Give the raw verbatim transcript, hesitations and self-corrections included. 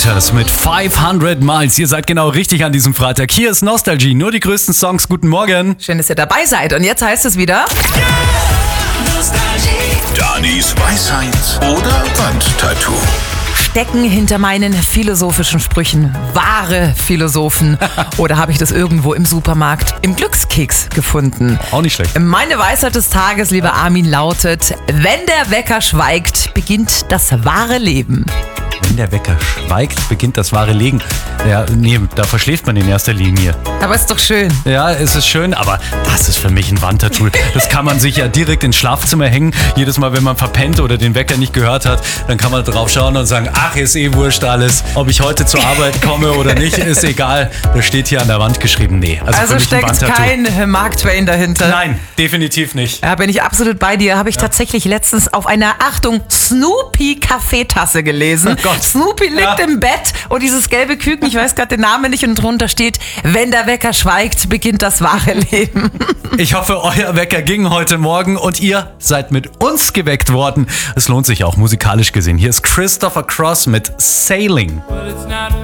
Walters mit fünfhundert Miles. Ihr seid genau richtig an diesem Freitag. Hier ist Nostalgie, nur die größten Songs. Guten Morgen. Schön, dass ihr dabei seid. Und jetzt heißt es wieder... Danis Weisheit oder Wandtattoo. Stecken hinter meinen philosophischen Sprüchen wahre Philosophen? Oder habe ich das irgendwo im Supermarkt im Glückskeks gefunden? Auch nicht schlecht. Meine Weisheit des Tages, lieber Armin, lautet: Wenn der Wecker schweigt, beginnt das wahre Leben. Wenn der Wecker schweigt, beginnt das wahre Leben. Ja, nee, da verschläft man in erster Linie. Aber ist doch schön. Ja, es ist schön, aber das ist für mich ein Wandtattoo. Das kann man sich ja direkt ins Schlafzimmer hängen. Jedes Mal, wenn man verpennt oder den Wecker nicht gehört hat, dann kann man drauf schauen und sagen, ach, ist eh wurscht alles. Ob ich heute zur Arbeit komme oder nicht, ist egal. Das steht hier an der Wand geschrieben. Nee, also, Also für mich ein steckt Wandtattoo. kein Mark Twain dahinter. Nein, definitiv nicht. Ja, bin ich absolut bei dir. Habe ich ja. tatsächlich letztens auf einer, Achtung, Snoopy-Kaffeetasse gelesen. Oh Gott. Snoopy liegt Ja. im Bett und dieses gelbe Küken, ich weiß gerade den Namen nicht, und drunter steht: Wenn der Wecker schweigt, beginnt das wahre Leben. Ich hoffe, euer Wecker ging heute Morgen und ihr seid mit uns geweckt worden. Es lohnt sich auch musikalisch gesehen. Hier ist Christopher Cross mit Sailing.